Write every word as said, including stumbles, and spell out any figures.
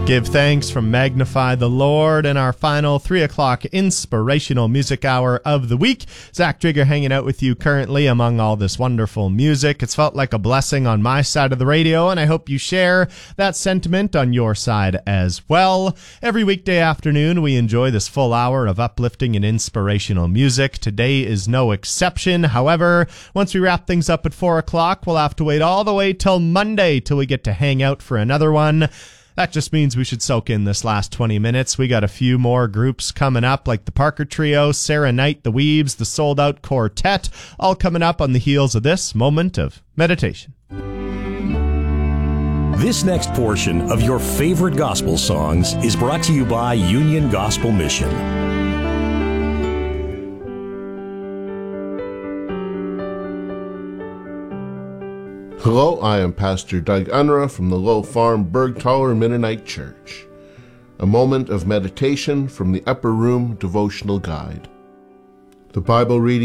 Give thanks from Magnify the Lord in our final three o'clock inspirational music hour of the week. Zach Drigger hanging out with you currently among all this wonderful music. It's felt like a blessing on my side of the radio, and I hope you share that sentiment on your side as well. Every weekday afternoon, we enjoy this full hour of uplifting and inspirational music. Today is no exception. However, once we wrap things up at four o'clock, we'll have to wait all the way till Monday till we get to hang out for another one. That just means we should soak in this last twenty minutes. We got a few more groups coming up, like the Parker Trio, Sarah Knight, the Weaves, the Sold Out Quartet, all coming up on the heels of this moment of meditation. This next portion of your favorite gospel songs is brought to you by Union Gospel Mission. Hello, I am Pastor Doug Unruh from the Low Farm Bergtaller Mennonite Church. A moment of meditation from the Upper Room Devotional Guide. The Bible reading